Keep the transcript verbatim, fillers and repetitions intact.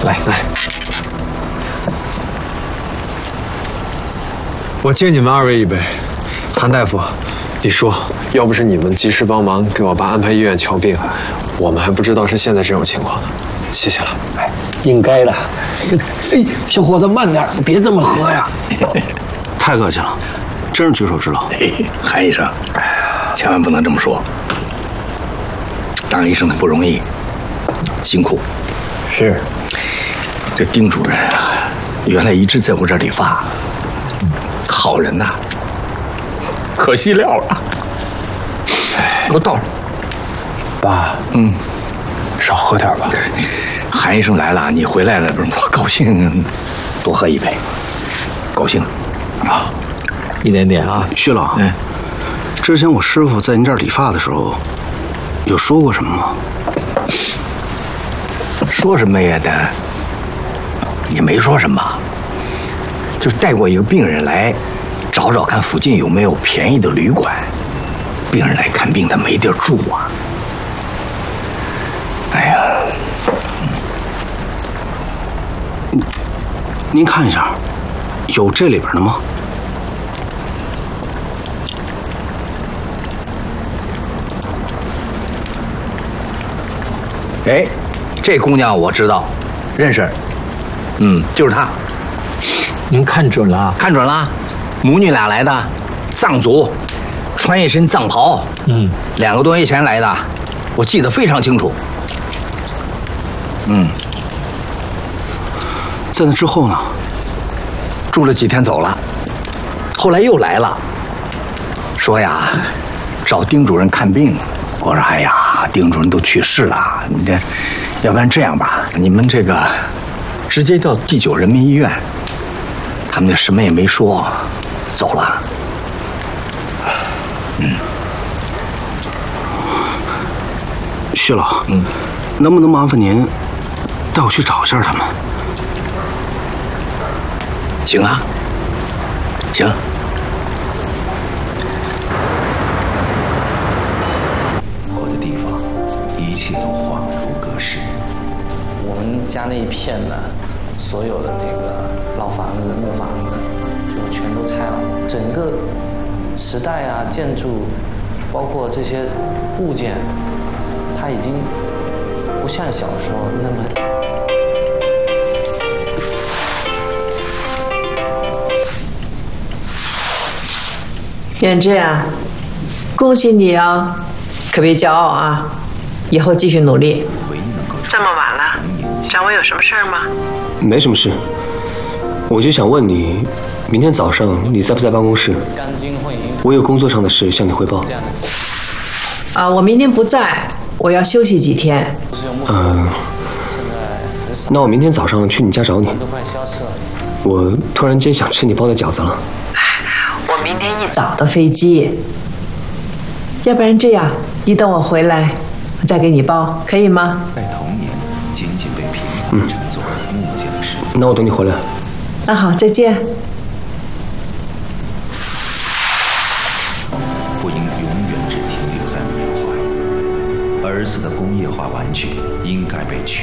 来来， 我敬你们二位一杯。韩大夫，李叔，要不是你们及时帮忙给我爸安排医院瞧病，我们还不知道是现在这种情况呢。谢谢了。 哎，应该的。哎，小伙子慢点，别这么喝呀。 太客气了，真是举手之劳。 嘿，韩医生，千万不能这么说。当医生的不容易，辛苦。 是， 这丁主任啊，原来一直在我这儿理发，好人呐，可惜了了。给我倒上。 爸， 嗯， 少喝点吧。 韩医生来了，你回来了，不是我高兴，多喝一杯，高兴啊， 一点点啊。 薛老， 嗯， 之前我师傅在您这儿理发的时候，有说过什么吗？ 说什么也的，也没说什么，就带过一个病人来，找找看附近有没有便宜的旅馆。病人来看病，他没地儿住啊。哎呀， 您看一下，有这里边的吗？ 哎，这姑娘我知道，认识。嗯，就是她。 您看准了？ 看准了，母女俩来的，藏族，穿一身藏袍。 嗯， 两个多月前来的，我记得非常清楚。嗯， 在那之后呢？ 住了几天走了，后来又来了，说呀，找丁主任看病。我说哎呀，丁主任都去世了，你这，要不然这样吧，你们这个直接到第九人民医院。他们就什么也没说，走了。嗯， 薛老， 嗯， 能不能麻烦您带我去找一下他们？ 行啊，行。 我的地方，一切都恍如隔世。 我们家那一片呢，所有的那个老房子、木房子，就全都拆了。整个时代啊，建筑，包括这些物件，它已经不像小时候那么。 远志啊，恭喜你啊，可别骄傲啊，以后继续努力。 这么晚了，找我有什么事儿吗？ 没什么事，我就想问你，明天早上你在不在办公室？我有工作上的事向你汇报。 啊，我明天不在，我要休息几天。 嗯、呃，那我明天早上去你家找你。我突然间想吃你包的饺子了。 我明天一早的飞机，要不然这样，你等我回来，我再给你包，可以吗？ 在童年，仅仅被平凡称作木匠师。 那我等你回来。 那好，再见。 不应永远只停留在缅怀，儿子的工业化玩具应该被取。